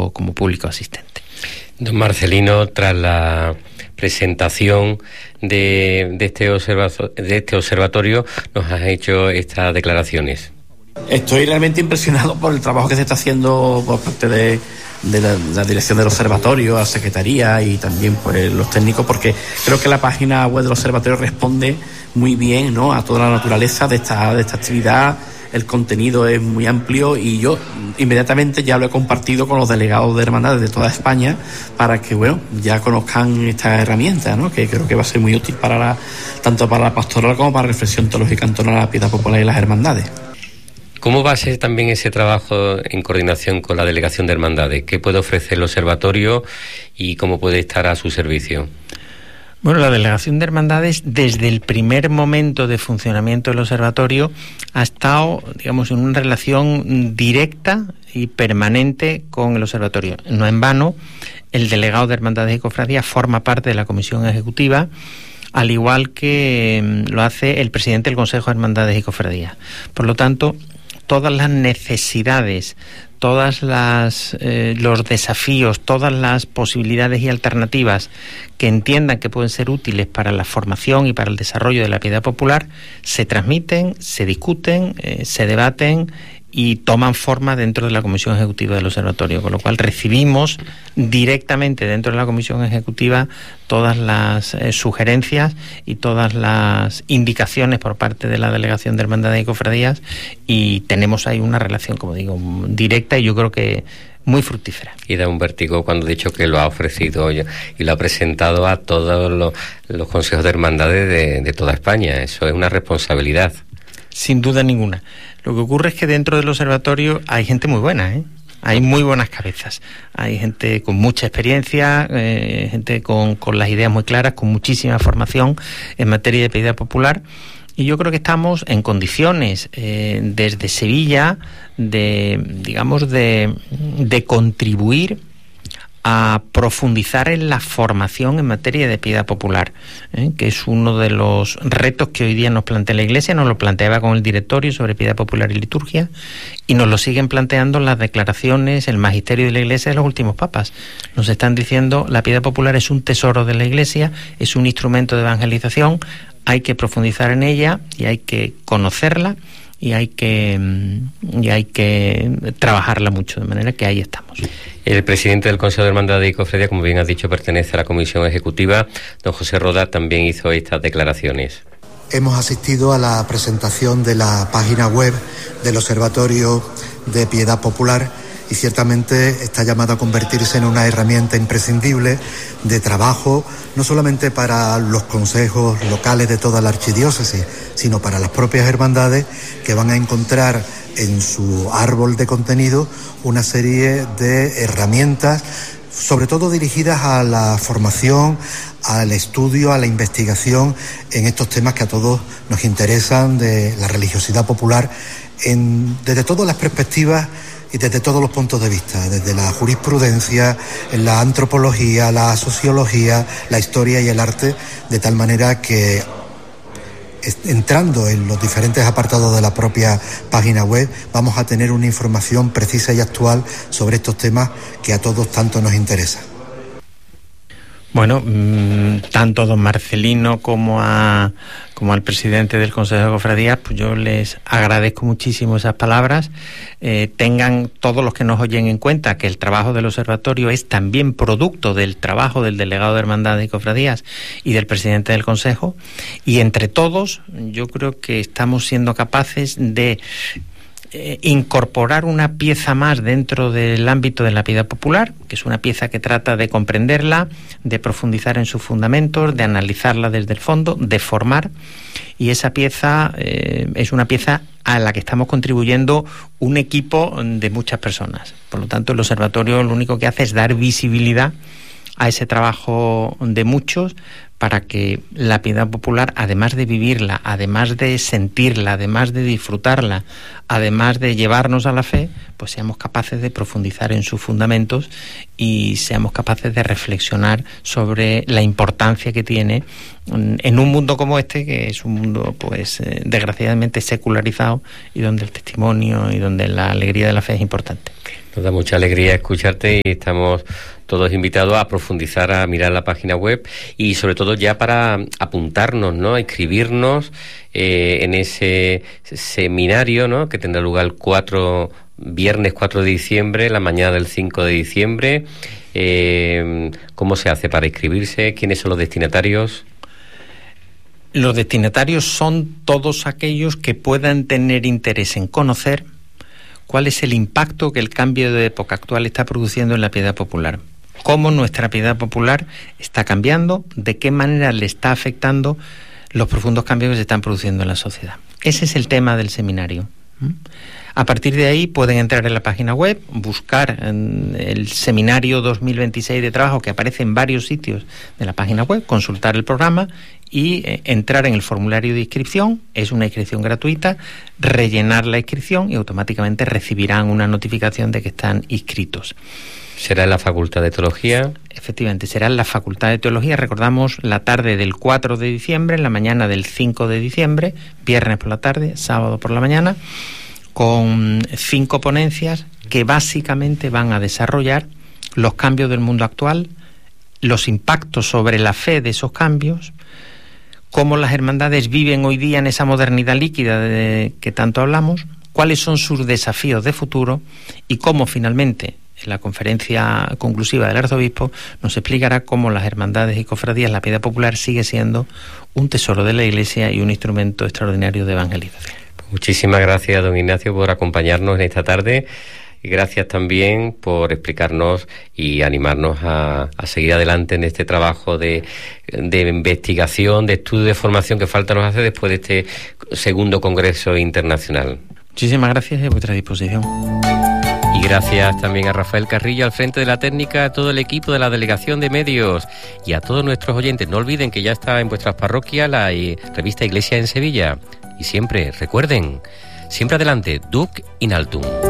público asistente. Don Marcelino, tras la presentación de este observatorio, nos has hecho estas declaraciones. Estoy realmente impresionado por el trabajo que se está haciendo por parte de la dirección del observatorio, la secretaría y también pues los técnicos, porque creo que la página web del observatorio responde muy bien, ¿no?, a toda la naturaleza de esta actividad. El contenido es muy amplio y yo inmediatamente ya lo he compartido con los delegados de hermandades de toda España para que, bueno, ya conozcan esta herramienta, ¿no?, que creo que va a ser muy útil tanto para la pastoral como para la reflexión teológica en torno a la piedad popular y las hermandades. ¿Cómo va a ser también ese trabajo en coordinación con la Delegación de Hermandades? ¿Qué puede ofrecer el observatorio y cómo puede estar a su servicio? Bueno, la Delegación de Hermandades, desde el primer momento de funcionamiento del observatorio, ha estado, digamos, en una relación directa y permanente con el observatorio. No en vano, el delegado de Hermandades y Cofradías forma parte de la comisión ejecutiva, al igual que lo hace el presidente del Consejo de Hermandades y Cofradías. Por lo tanto, todas las necesidades, todas los desafíos, todas las posibilidades y alternativas que entiendan que pueden ser útiles para la formación y para el desarrollo de la piedad popular se transmiten, se discuten, se debaten y toman forma dentro de la Comisión Ejecutiva del Observatorio, con lo cual recibimos directamente dentro de la Comisión Ejecutiva todas las sugerencias y todas las indicaciones por parte de la Delegación de Hermandades y Cofradías, y tenemos ahí una relación, como digo, directa y yo creo que muy fructífera. Y da un vértigo cuando he dicho que lo ha ofrecido y lo ha presentado a todos los consejos de hermandades de toda España. Eso es una responsabilidad. Sin duda ninguna. Lo que ocurre es que dentro del observatorio hay gente muy buena, hay muy buenas cabezas, hay gente con mucha experiencia, gente con las ideas muy claras, con muchísima formación en materia de piedad popular, y yo creo que estamos en condiciones desde Sevilla de contribuir a profundizar en la formación en materia de piedad popular, que es uno de los retos que hoy día nos plantea la Iglesia. Nos lo planteaba con el directorio sobre piedad popular y liturgia, y nos lo siguen planteando las declaraciones, el magisterio de la Iglesia de los últimos papas. Nos están diciendo la piedad popular es un tesoro de la Iglesia, es un instrumento de evangelización, hay que profundizar en ella y hay que conocerla y hay que trabajarla mucho, de manera que ahí estamos. El presidente del Consejo de Hermandades y Cofradías, como bien has dicho, pertenece a la Comisión Ejecutiva. Don José Roda también hizo estas declaraciones. Hemos asistido a la presentación de la página web del Observatorio de Piedad Popular y ciertamente está llamado a convertirse en una herramienta imprescindible de trabajo, no solamente para los consejos locales de toda la archidiócesis, sino para las propias hermandades, que van a encontrar en su árbol de contenido una serie de herramientas, sobre todo dirigidas a la formación, al estudio, a la investigación en estos temas que a todos nos interesan, de la religiosidad popular, desde todas las perspectivas y desde todos los puntos de vista, desde la jurisprudencia, la antropología, la sociología, la historia y el arte, de tal manera que, entrando en los diferentes apartados de la propia página web, vamos a tener una información precisa y actual sobre estos temas que a todos tanto nos interesan. Bueno, tanto a don Marcelino como al presidente del Consejo de Cofradías, pues yo les agradezco muchísimo esas palabras. Tengan todos los que nos oyen en cuenta que el trabajo del observatorio es también producto del trabajo del delegado de Hermandades y Cofradías y del presidente del Consejo, y entre todos yo creo que estamos siendo capaces de incorporar una pieza más dentro del ámbito de la piedad popular, que es una pieza que trata de comprenderla, de profundizar en sus fundamentos, de analizarla desde el fondo, de formar, y esa pieza es una pieza a la que estamos contribuyendo un equipo de muchas personas. Por lo tanto, el observatorio lo único que hace es dar visibilidad a ese trabajo de muchos para que la piedad popular, además de vivirla, además de sentirla, además de disfrutarla, además de llevarnos a la fe, pues seamos capaces de profundizar en sus fundamentos y seamos capaces de reflexionar sobre la importancia que tiene en un mundo como este, que es un mundo pues desgraciadamente secularizado, y donde el testimonio y donde la alegría de la fe es importante. Nos da mucha alegría escucharte y estamos todos invitados a profundizar, a mirar la página web y sobre todo ya para apuntarnos, ¿no?, a inscribirnos en ese seminario, ¿no?, que tendrá lugar el viernes 4 de diciembre, la mañana del 5 de diciembre. ¿Cómo se hace para inscribirse? ¿Quiénes son los destinatarios? Los destinatarios son todos aquellos que puedan tener interés en conocer cuál es el impacto que el cambio de época actual está produciendo en la piedad popular, cómo nuestra piedad popular está cambiando, de qué manera le está afectando los profundos cambios que se están produciendo en la sociedad. Ese es el tema del seminario. A partir de ahí pueden entrar en la página web, buscar el seminario 2026 de trabajo, que aparece en varios sitios de la página web, consultar el programa y entrar en el formulario de inscripción. Es una inscripción gratuita, rellenar la inscripción y automáticamente recibirán una notificación de que están inscritos. ¿Será en la Facultad de Teología? Efectivamente, será en la Facultad de Teología. Recordamos, la tarde del 4 de diciembre, en la mañana del 5 de diciembre, viernes por la tarde, sábado por la mañana, con 5 ponencias que básicamente van a desarrollar los cambios del mundo actual, los impactos sobre la fe de esos cambios, cómo las hermandades viven hoy día en esa modernidad líquida de que tanto hablamos, cuáles son sus desafíos de futuro y cómo finalmente, en la conferencia conclusiva del arzobispo, nos explicará cómo las hermandades y cofradías, la piedad popular, sigue siendo un tesoro de la Iglesia y un instrumento extraordinario de evangelización. Muchísimas gracias, don Ignacio, por acompañarnos en esta tarde, y gracias también por explicarnos y animarnos a seguir adelante en este trabajo de investigación, de estudio, de formación que falta nos hace después de este segundo Congreso Internacional. Muchísimas gracias y a vuestra disposición. Y gracias también a Rafael Carrillo al frente de la técnica, a todo el equipo de la Delegación de Medios y a todos nuestros oyentes. No olviden que ya está en vuestras parroquias la revista Iglesia en Sevilla. Y siempre, recuerden, siempre adelante, Duc in altum.